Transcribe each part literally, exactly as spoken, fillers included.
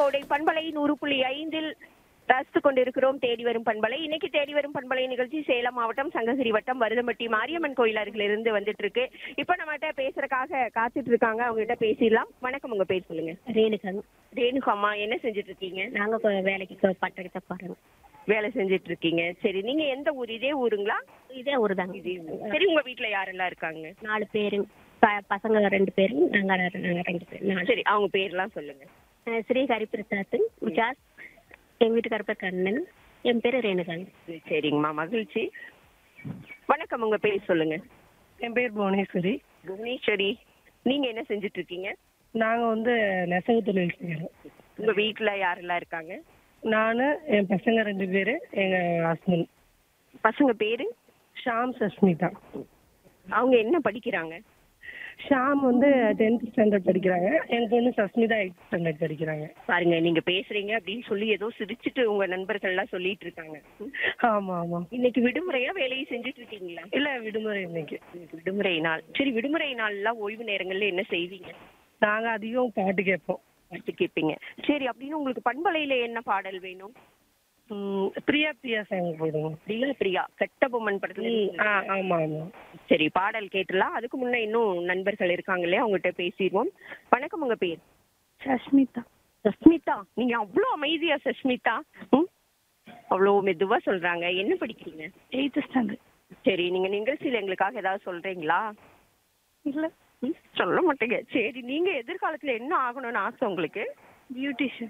கோடை பண்பலை நூறு புள்ளி ஐந்தில் ரசித்து கொண்டிருக்கிறோம் தேடி வரும் பண்பலை. இன்னைக்கு தேடி வரும் பண்பலை நிகழ்ச்சி சேலம் மாவட்டம் சங்ககிரி வட்டம் வருதம்பட்டி மாரியம்மன் கோயில் அருகில இருந்து வந்துட்டு இருக்கு. இப்ப நம்மகிட்ட பேசுறதுக்காக காத்துட்டு இருக்காங்க, அவங்க கிட்ட பேசிடலாம். வணக்கம், உங்க பேர் சொல்லுங்க. ரேணுகாங்க. ரேணுகாமா, என்ன செஞ்சுட்டு இருக்கீங்க? நாங்க கொ- வேலைக்கு பட்டகத்தை போறோங்க. வேலை செஞ்சுட்டு இருக்கீங்க. சரி, நீங்க எந்த ஊர்? இதே ஊருங்களா? இதே ஊர் தாங்க. சரி, உங்க வீட்டுல யாரெல்லாம் இருக்காங்க? நாலு பேரு, ப- பசங்க ரெண்டு பேரும், நாங்க ரெ- நாங்க ரெண்டு பேர் நாலு. சரி, அவங்க பேர்லாம் சொல்லுங்க. அஹ் ஸ்ரீ ஹரிபிரசாத், விகாஸ், எங்க வீட்டுக்கார பேர் கண்ணன், என் பேரு ரேணுகாங்க. சரிங்கம்மா, மகிழ்ச்சி. வணக்கம், உங்க பேர் சொல்லுங்க. என் பேர் புவனேஸ்வரி. புவனேஸ்வரி, நீங்க என்ன செஞ்சுட்டு இருக்கீங்க? நாங்கள் வந்து நெசவு தொழில் செய்கிறோம். உங்க வீட்டுல யாரெல்லாம் இருக்காங்க? நான், என் பசங்க ரெண்டு பேர், எங்கள் ஹஸ்பண்ட். பசங்க பேரு? ஷாம், சஸ்மிதா. அவங்க என்ன படிக்கிறாங்க? ஷாம் வந்து டென்த் ஸ்டாண்டர்ட் படிக்கிறாங்க. என் பொண்ணு சஸ்மிதா எயிட் ஸ்டாண்டர்ட் படிக்கிறாங்க. பாருங்க, நீங்க பேசுறீங்க அப்படின்னு சொல்லி ஏதோ சிரிச்சுட்டு உங்க நண்பர்கள் எல்லாம் சொல்லிட்டு இருக்காங்க. ஆமாம் ஆமாம். இன்னைக்கு விடுமுறையா வேலையை செஞ்சுட்டு இருக்கீங்களா? இல்லை, விடுமுறை இன்னைக்கு. இன்னைக்கு விடுமுறை நாள். சரி, விடுமுறை நாள்லாம் ஓய்வு நேரங்கள்ல என்ன செய்வீங்க? நாங்கள் அதிகம் பாட்டு கேட்போம். பாட்டு கேட்பீங்க. சரி, அப்படின்னு உங்களுக்கு பண்பலையில என்ன பாடல் வேணும்? ம், பிரியா பிரியா சாங் போடுவோம். பிரியா பிரியா, கட்ட பொம்மன் படத்துல ம், இருந்து. ஆ ஆமாம் ஆமாம். சரி, பாடல் கேட்டுலாம். அதுக்கு முன்ன இன்னும் நண்பர்கள் இருக்காங்க இல்லையா, அவங்ககிட்ட பேசிடுவோம். வணக்கம், உங்க பேர்? சஸ்மிதா. சஸ்மிதா, நீங்க அவ்வளோ அமைதியா சஸ்மிதா. ம், அவ்வளோ மெதுவா சொல்றாங்க. என்ன படிக்கிறீங்க? Eighth standard. சரி, நீங்க நிகழ்ச்சியில எங்களுக்காக ஏதாவது சொல்றீங்களா? இல்லை, ம், சொல்ல மாட்டேங்க. சரி, நீங்க எதிர்காலத்துல என்ன ஆகணும்னு ஆசை உங்களுக்கு? பியூட்டிஷியன்.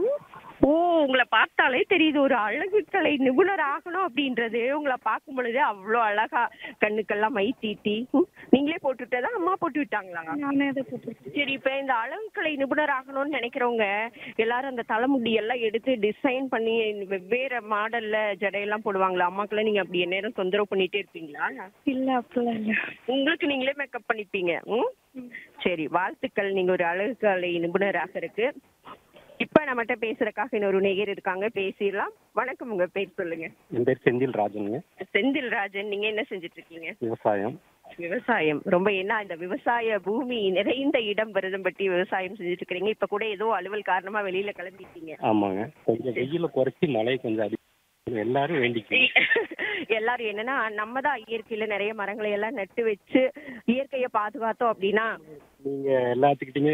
ஓ, உங்களை பார்த்தாலே தெரியுது ஒரு அழகு கலை நிபுணர் ஆகணும் அப்படின்றது. உங்களை பார்க்கும் பொழுது அவ்வளோ அழகா கண்ணுக்கெல்லாம் மை தீட்டி. ம், நீங்களே போட்டு விட்டதா, அம்மா போட்டு விட்டாங்களா? நானே அதை போட்டு. சரி, இப்ப இந்த அழகு கலை நிபுணர் ஆகணும்னு நினைக்கிறவங்க எல்லாரும் அந்த தலைமுடி எல்லாம் எடுத்து டிசைன் பண்ணி வெவ்வேறு மாடல்ல ஜடையெல்லாம் போடுவாங்களா? அம்மாக்கெல்லாம் நீங்க அப்படி நேரம் தொந்தரவு பண்ணிட்டே இருப்பீங்களா? இல்லை, அப்படிலாம் இல்லை. உங்களுக்கு நீங்களே மேக்கப் பண்ணிப்பீங்க. ம், சரி, வாழ்த்துக்கள். நீங்க ஒரு அழகு கலை நிபுணராக இருக்கு. இப்ப நம்மகிட்ட பேசுறதுக்காக இன்னொரு நேயர் இருக்காங்க, பேசிடலாம். வணக்கம், உங்க பேர் சொல்லுங்க. என் பேர் செந்தில் ராஜனுங்க. செந்தில் ராஜன், நீங்க என்ன செஞ்சுட்டு இருக்கீங்க? விவசாயம். விவசாயம். ரொம்ப என்ன இந்த விவசாய பூமி நிறைந்த இடம் வருதம்பட்டி, விவசாயம் செஞ்சுட்டு இருக்கிறீங்க. இப்ப கூட ஏதோ அலுவல் காரணமா வெளியில கிளம்பிட்டீங்க. ஆமாங்க, கொஞ்சம் வெயில குறைச்சி மழை கொஞ்சம் அதிகம், எல்லாரும் வேண்டிக்குங்க. எல்லாரும் என்னன்னா, நம்ம தான் இயற்கையில நிறைய மரங்களை எல்லாம் நட்டு வச்சு இயற்கையை பாதுகாத்தோம் அப்படின்னா நீங்க எல்லாத்துக்கிட்டையுமே